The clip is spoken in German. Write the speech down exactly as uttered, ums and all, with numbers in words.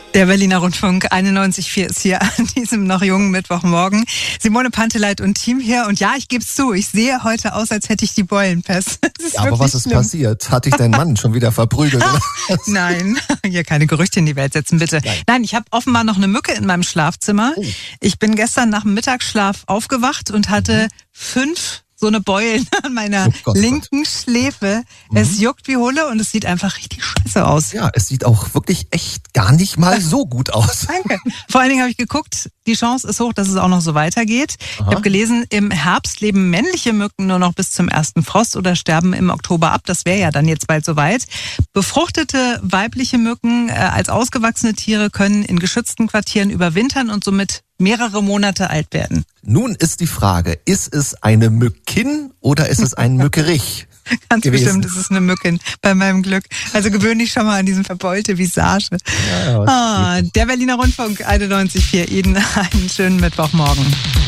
Der Berliner Rundfunk einundneunzig Komma vier ist hier an diesem noch jungen Mittwochmorgen. Simone Panteleit und Team hier. Und ja, ich gebe es zu, ich sehe heute aus, als hätte ich die Beulenpest. Ja, aber was ist schlimm. passiert? Hat dich dein Mann schon wieder verprügelt? Oder? Nein, hier keine Gerüchte in die Welt setzen, bitte. Nein, Nein ich habe offenbar noch eine Mücke in meinem Schlafzimmer. Oh. Ich bin gestern nach dem Mittagsschlaf aufgewacht und hatte mhm. fünf so eine Beulen an meiner oh Gott, linken Gott. Schläfe. Mhm. Es juckt wie Hulle und es sieht einfach richtig scheiße aus. Ja, es sieht auch wirklich echt gar nicht mal so gut aus. Danke. Vor allen Dingen habe ich geguckt, die Chance ist hoch, dass es auch noch so weitergeht. Aha. Ich habe gelesen, im Herbst leben männliche Mücken nur noch bis zum ersten Frost oder sterben im Oktober ab. Das wäre ja dann jetzt bald soweit. Befruchtete weibliche Mücken äh, als ausgewachsene Tiere können in geschützten Quartieren überwintern und somit mehrere Monate alt werden. Nun ist die Frage, ist es eine Mückin oder ist es ein Mückerich? Ganz gewesen? Bestimmt ist es eine Mückin bei meinem Glück. Also gewöhn dich schon mal an diesen verbeulte Visage. Ja, ja, ah, der Berliner Rundfunk einundneunzig Komma vier. Ihnen einen schönen Mittwochmorgen.